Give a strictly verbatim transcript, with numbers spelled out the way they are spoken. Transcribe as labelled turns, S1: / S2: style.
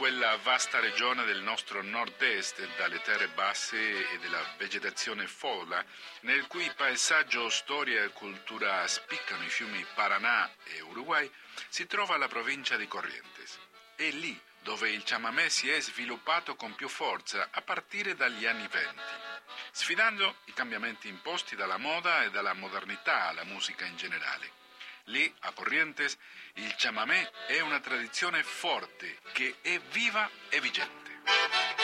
S1: quella vasta regione del nostro nord-est, dalle terre basse e della vegetazione folla, nel cui paesaggio, storia e cultura spiccano i fiumi Paraná e Uruguay, si trova la provincia di Corrientes. È lì dove il chamamé si è sviluppato con più forza a partire dagli anni venti, sfidando i cambiamenti imposti dalla moda e dalla modernità alla musica in generale. Lì, a Corrientes, il chamamé è una tradizione forte che è viva e vigente.